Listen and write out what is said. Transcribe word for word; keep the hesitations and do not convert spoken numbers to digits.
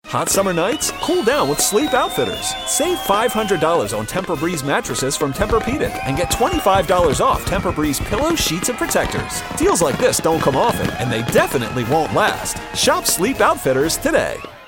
Hot summer nights? Cool down with Sleep Outfitters. Save five hundred dollars on Tempur-Breeze mattresses from Tempur-Pedic and get twenty-five dollars off Tempur-Breeze pillows, sheets, and protectors. Deals like this don't come often, and they definitely won't last. Shop Sleep Outfitters today.